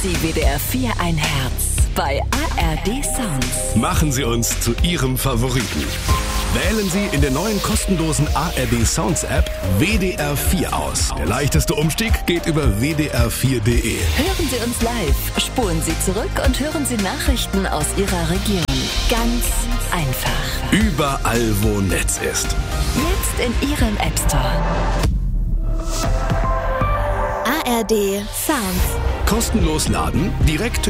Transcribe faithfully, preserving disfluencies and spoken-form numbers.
Sie W D R vier ein Herz bei A R D Sounds. Machen Sie uns zu Ihrem Favoriten. Wählen Sie in der neuen kostenlosen A R D Sounds App W D R vier aus. Der leichteste Umstieg geht über W D R vier Punkt de. Hören Sie uns live, spulen Sie zurück und hören Sie Nachrichten aus Ihrer Region. Ganz einfach. Überall, wo Netz ist. Jetzt in Ihrem App Store. A R D Sounds. Kostenlos laden, direkt